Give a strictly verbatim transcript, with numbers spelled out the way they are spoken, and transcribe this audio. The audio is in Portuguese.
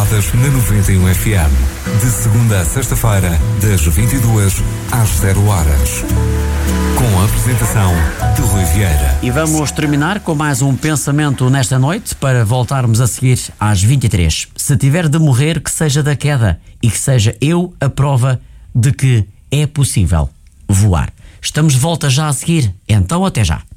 Portas na noventa e um F M. De segunda a sexta-feira, das vinte e duas às zero horas. Com a apresentação de Rui Vieira. E vamos terminar com mais um pensamento nesta noite para voltarmos a seguir às vinte e três. Se tiver de morrer, que seja da queda e que seja eu a prova de que é possível voar. Estamos de volta já a seguir, então até já.